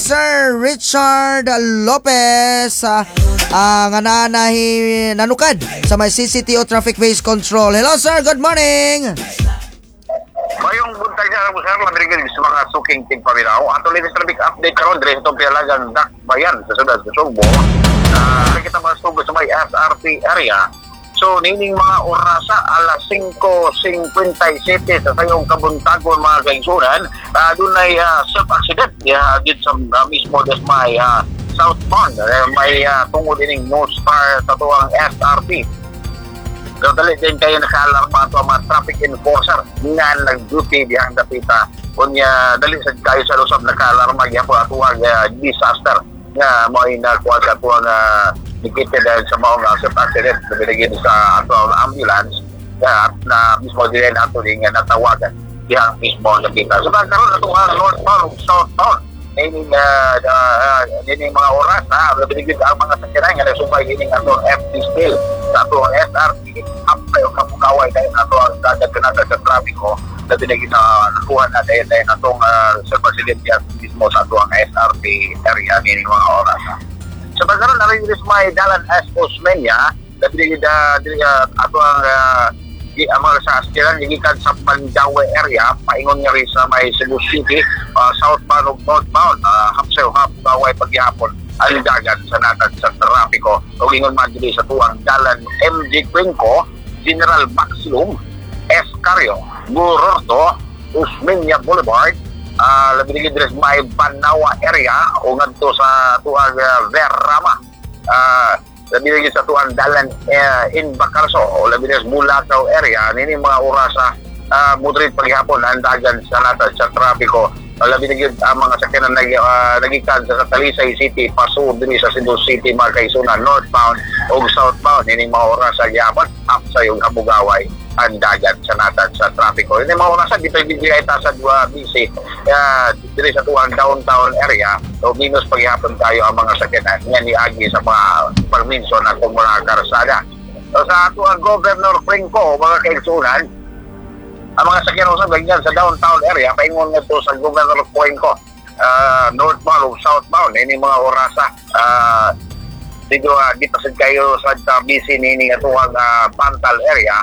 Officer Richard Lopez nga nanukad sa may CCTO Traffic Base Control. Hello sir, good morning. Mayong buntag sa sir, lamirigil sa mga suking tigpaminaw. Ato linis traffic update karon dire sa Pialagan Dakbayan sa Sudad sa Sugbo. Kita mga sugo sa may SRT area. So, nining mga orasa alas 5:57 sa sayong kabuntagon mga kaigsunan, doon ay self-accident dito sa mismo des may southbound. May tungod ining no star sa tuwang SRT. So, dali din kayo naka-alarma ito ang mga traffic enforcer nga nag-duty diyang dapita. Kunya, dali sa kayo sa lusab naka-alarma diyan po atuwag disaster nga mo ay nakuha sa atuwang nikita dahil sa mga self-accident na binigyan sa atuwang ambulance na mismo din nato din natawagan diyang mismo nakita. So, nagkaroon na ituwang northbound, southbound. Nining mga oras binigyan ang mga sakyanan nga nasumbay nining atong FT still sa atong SRT apay o kapukaway dahil ato ang dagat sa trafiko na binigyan na nakuha na dahil atong self-accident mismo sa atong SRT area nining mga oras. Sa pagkaroon na rin may dalan as Osmeña na binigyan ato ang mga sa askiran gikan sa Mandaue area paingon nga rin sa may Cebu City southbound ug northbound hapsew hapaway pagyapon ang dagat sa natag sa trapiko ug ingon man dili sa tuwang dalan MG Cuenco, General Maximum, Escario, Burorto, Osmeña Boulevard, labi diri sa may Banawa area ug ngadto sa tuwang Verrama, labi sa tuwang dalan in Bacarso o labi sa Bulacau area nini mga oras sa moderate paghapon ang dagan sa natad sa trapiko. Labi ang mga sakyanan nagikan sa Talisay City paso diri sa Cebu City mga kaigsunan northbound o southbound nini mga oras sa gyapon up sa yung Kabugaway ang dagat sa natad sa trapiko. Ini mga oras dito bigay ta sa dua busy diri sa tuwang downtown area o minus paghapon tayo ang mga sakyanan nga niagi sa mga permission at mga karsada. So, sa ato ang Governor Cuenco mga kaigsunan ang mga sakyanan sa ganyan sa downtown area paingon nga to sa Governor Cuenco northbound o southbound ini mga orasa dito kayo sa busy nini atuang Pantal area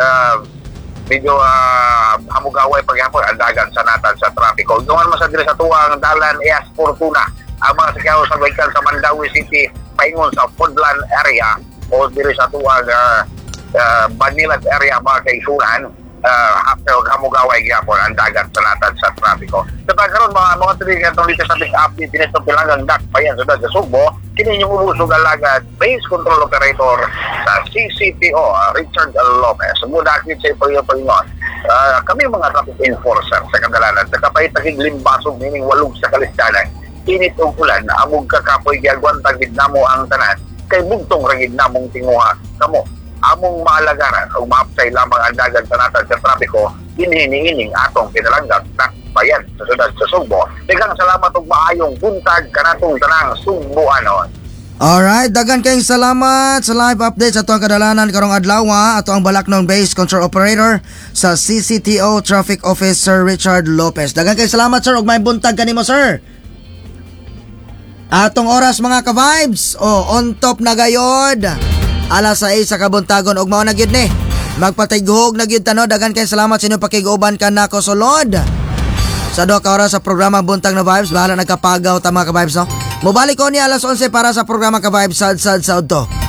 medyo hamugaway paghapon ang dagan sa natad sa trapiko. Doon man sa diri sa tuwang dalan ES Fortuna ang mga sakyanan sa ganyan sa Mandaue City paingon sa Foodland area o diri sa tuwang Banilat area mga kaigsunan after hamugaway gyapon ang dagat sa natad sa trapiko. Sa pagkaroon mga tuloy katong dito sa big update din itong Pilangang Dakbayan sa Sugbo, kini yung umusog alagad base control operator sa CCTO Richard Lopez. Muna akit sa ipayo-palingon. Kami mga traffic enforcer sa kadalanan sa kapay-tagig limbasog nining walog sa kalisdanan. Init og ulan na amog kakapoy gyagwan tagid namo ang tanan kay bugtong ragid namong tinguha kamo among maalagaran o maapsay lamang ang dagat sa natad sa trapiko inhiniining atong Pilangang Dakbayan sa Sudad sa Sugbo. Daghang salamat ug maayong buntag kanatong tanang Sugboanon. Alright, dagan kayong salamat sa live update sa atong kadalanan karong adlaw ato ang Balaknon Base Control Operator sa CCTO Traffic Officer Richard Lopez. Dagan kayong salamat sir ug may buntag kanimo sir. Atong oras mga ka-vibes on top na gayod. Alas 6 sa kabuntagon ug mao na gyud ni. Magpatiguhog na gyud tano dagan kay salamat sa inyo pakiguban kanako sulod. Sa duha ka oras sa programa Buntag na Vibes, bahala nagkapagaw ta mga ka-vibes no. Mobalik ko ni alas 11 para sa programa ka-vibes sad sa udto.